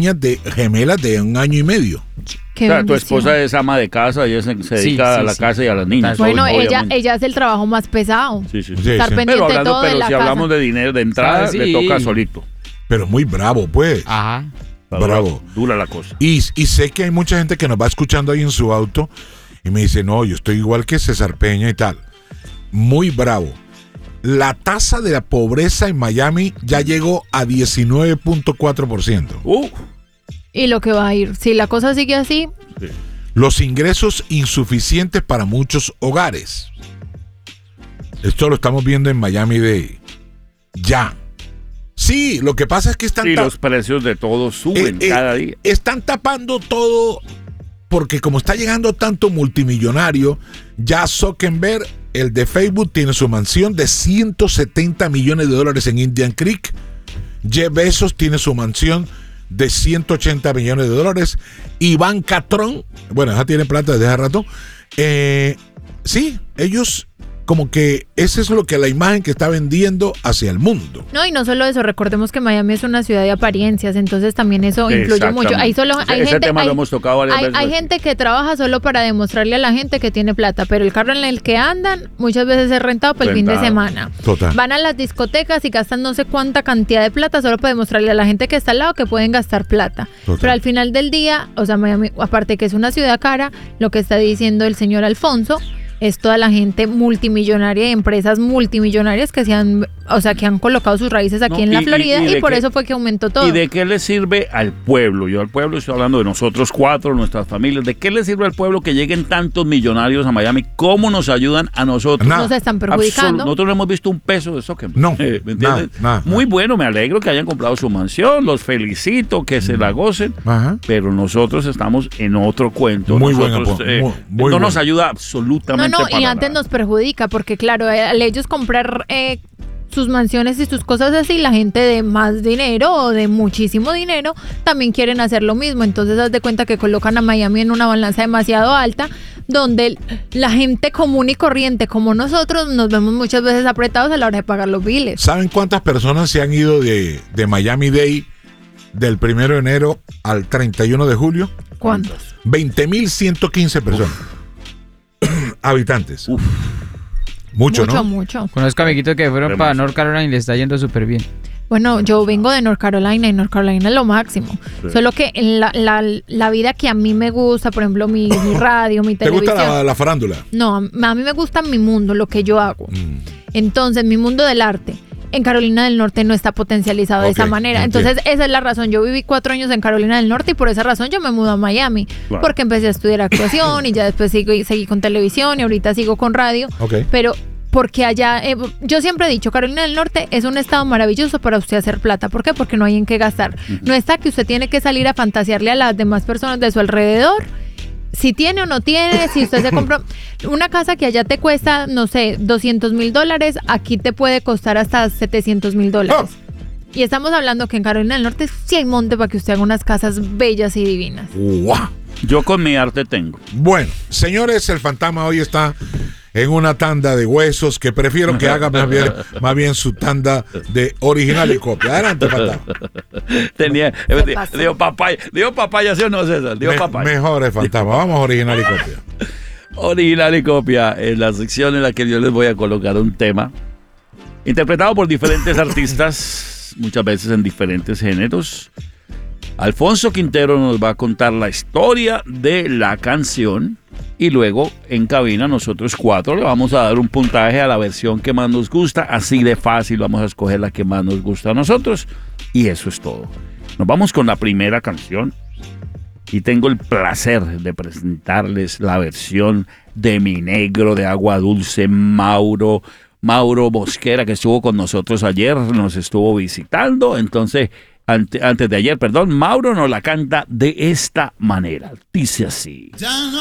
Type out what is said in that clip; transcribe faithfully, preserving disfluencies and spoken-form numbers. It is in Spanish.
niñas de gemelas de un año y medio. Qué o sea, tu bendición. esposa es ama de casa, ella se, se Sí, dedica sí, a la sí. casa y a las niñas. Bueno, obviamente. ella, ella hace el trabajo más pesado. Sí, sí, Sí, sí. Estar sí. pendiente Pero, de hablando, todo de pero la si casa. hablamos de dinero de entrada, Ah, sí. le toca solito. Pero muy bravo, pues. Ajá. Bravo. Dura la cosa. Y, y sé que hay mucha gente que nos va escuchando ahí en su auto y me dice, no, yo estoy igual que César Peña y tal. Muy bravo. La tasa de la pobreza en Miami ya llegó a diecinueve punto cuatro por ciento. Uh, Y lo que va a ir. Si la cosa sigue así, sí. Los ingresos insuficientes para muchos hogares. Esto lo estamos viendo en Miami-Dade. Ya. Sí, lo que pasa es que están... Y ta- los precios de todo suben Eh, eh, cada día. Están tapando todo porque como está llegando tanto multimillonario, ya Zuckerberg, el de Facebook, tiene su mansión de ciento setenta millones de dólares en Indian Creek. Jeff Bezos tiene su mansión de ciento ochenta millones de dólares. Ivanka Trump, bueno, ya tiene plata desde hace rato. Eh, sí, ellos como que esa es lo que la imagen que está vendiendo hacia el mundo. no, y no solo eso, recordemos que Miami es una ciudad de apariencias, entonces también eso influye mucho. Exactamente. Hay solo hay Ese gente tema hay, lo hemos tocado varias hay, veces hay aquí. gente que trabaja solo para demostrarle a la gente que tiene plata, pero el carro en el que andan muchas veces es rentado para el fin de Rentado. semana. Total. Van a las discotecas y gastan no sé cuánta cantidad de plata solo para demostrarle a la gente que está al lado que pueden gastar plata. Total. Pero al final del día, o sea, Miami, aparte que es una ciudad cara, lo que está diciendo el señor Alfonso es toda la gente multimillonaria y empresas multimillonarias que se han, o sea, que han colocado sus raíces aquí No, en la y- y- Florida y y, de por qué- eso fue que aumentó todo. ¿Y de qué le sirve al pueblo? Yo al pueblo estoy hablando de nosotros cuatro, nuestras familias. ¿De qué le sirve al pueblo que lleguen tantos millonarios a Miami? ¿Cómo nos ayudan a nosotros? Nada. Nos están Absol- perjudicando. Nosotros no hemos visto un peso de Zuckerberg. No, Eh, ¿me entiendes? nada, nada, Muy nada. bueno, me alegro que hayan comprado su mansión, los felicito, que se la gocen. Ajá. Pero nosotros estamos en otro cuento. Muy buen Nosotros, apo- eh, muy- muy no nos bueno. ayuda No, absolutamente no, para y antes nada. nos perjudica, porque claro, al ellos comprar eh, sus mansiones y sus cosas así, la gente de más dinero o de muchísimo dinero también quieren hacer lo mismo. Entonces, haz de cuenta que colocan a Miami en una balanza demasiado alta, donde la gente común y corriente como nosotros nos vemos muchas veces apretados a la hora de pagar los biles. ¿Saben cuántas personas se han ido de, de Miami-Dade del primero de enero al treinta y uno de julio? ¿Cuántos? veinte mil ciento quince personas. Habitantes. Uf. Mucho, mucho, ¿no? mucho. Conozco amiguitos que fueron Demasiado. para North Carolina y le está yendo súper bien. Bueno, yo vengo de North Carolina y North Carolina es lo máximo. Sí. Solo que en la, la, la vida que a mí me gusta, por ejemplo, mi, mi radio, mi ¿Te televisión. gusta la, la farándula? No, a mí me gusta mi mundo, lo que yo hago. Mm. Entonces, mi mundo del arte en Carolina del Norte no está potencializado de Ok, esa manera. entiendo. Entonces, esa es la razón. Yo viví cuatro años en Carolina del Norte y por esa razón yo me mudo a Miami. Claro. Porque empecé a estudiar actuación y ya después sigo, seguí con televisión y ahorita sigo con radio. Ok. Pero porque allá, eh, yo siempre he dicho, Carolina del Norte es un estado maravilloso para usted hacer plata. ¿Por qué? Porque no hay en qué gastar. No está que usted tiene que salir a fantasearle a las demás personas de su alrededor. Si tiene o no tiene, si usted se compró una casa que allá te cuesta, no sé, doscientos mil dólares, aquí te puede costar hasta setecientos mil dólares. Y estamos hablando que en Carolina del Norte sí hay monte para que usted haga unas casas bellas y divinas. ¡Guau! Yo con mi arte tengo. Bueno, señores, el fantasma hoy está en una tanda de huesos que prefiero que haga más bien, más bien su tanda de original y copia. Adelante, fantasma. Tenía, ¿Qué pasó? digo papaya, digo papaya, ¿sí o no, César? Digo Me- papaya. mejor el fantasma. Vamos, original y copia. Original y copia, en la sección en la que yo les voy a colocar un tema interpretado por diferentes artistas, muchas veces en diferentes géneros. Alfonso Quintero nos va a contar la historia de la canción y luego en cabina nosotros cuatro le vamos a dar un puntaje a la versión que más nos gusta, así de fácil vamos a escoger la que más nos gusta a nosotros y eso es todo. Nos vamos con la primera canción. Y tengo el placer de presentarles la versión de Mi Negro de Agua Dulce, Mauro, Mauro Mosquera, que estuvo con nosotros ayer, nos estuvo visitando. Entonces, ante, antes de ayer, perdón, Mauro nos la canta de esta manera. Dice así. Ya no